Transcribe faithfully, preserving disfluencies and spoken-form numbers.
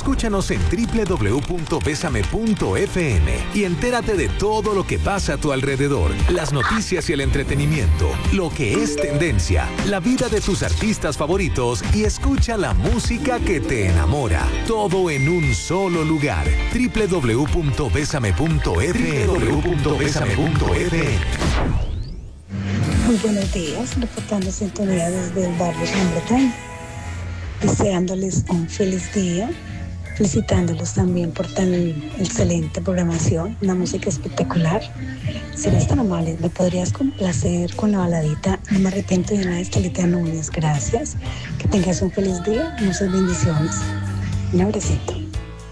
Escúchanos en doble u doble u doble u punto bésame punto efe eme y entérate de todo lo que pasa a tu alrededor, las noticias y el entretenimiento, lo que es tendencia, la vida de tus artistas favoritos y escucha la música que te enamora. Todo en un solo lugar. doble u doble u doble u punto bésame punto efe eme. doble u doble u doble u punto bésame punto efe eme. Muy buenos días, reportando sintonía desde el barrio Gran Bretaña, deseándoles un feliz día, felicitándolos también por tan excelente programación, una música espectacular. Si eres tan amable, ¿me podrías complacer con la baladita No me arrepiento de nada de Estelita Núñez? Gracias, que tengas un feliz día, muchas bendiciones, un abracito.